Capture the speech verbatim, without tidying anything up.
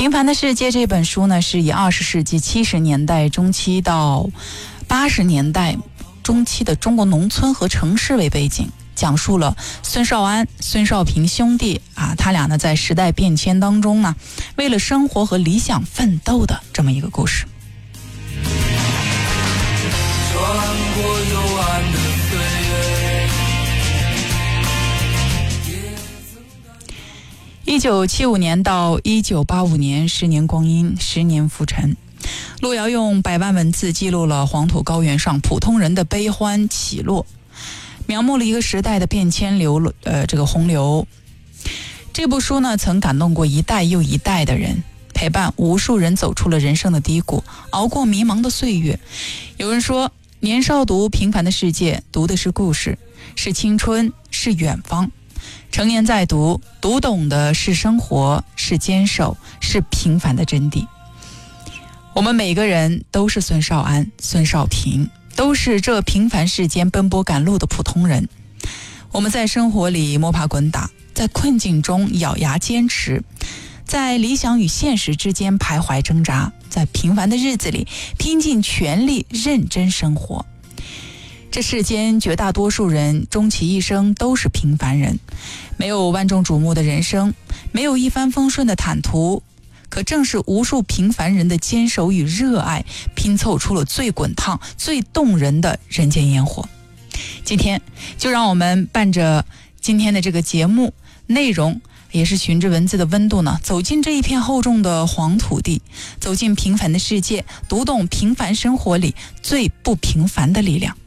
平凡的世界这本书呢，是以二十世纪七十年代中期到八十年代中期的中国农村和城市为背景，讲述了孙少安、孙少平兄弟啊，他俩呢在时代变迁当中呢，为了生活和理想奋斗的这么一个故事。 穿过幽暗的岁月。 一九七五年到一九八五年，十年光阴，十年浮沉。路遥用百万文字记录了黄土高原上普通人的悲欢起落，描摹了一个时代的变迁流呃这个洪流。这部书呢，曾感动过一代又一代的人，陪伴无数人走出了人生的低谷，熬过迷茫的岁月。有人说，年少读《平凡的世界》，读的是故事，是青春，是远方。成年再读，读懂的是生活，是坚守，是平凡的真谛。我们每个人都是孙少安、孙少平，都是这平凡世间奔波赶路的普通人。我们在生活里摸爬滚打，在困境中咬牙坚持，在理想与现实之间徘徊挣扎，在平凡的日子里拼尽全力认真生活。这世间绝大多数人终其一生都是平凡人，没有万众瞩目的人生，没有一帆风顺的坦途，可正是无数平凡人的坚守与热爱，拼凑出了最滚烫、最动人的人间烟火。今天就让我们伴着今天的这个节目内容，也是循着文字的温度呢，走进这一片厚重的黄土地，走进平凡的世界，读懂平凡生活里最不平凡的力量。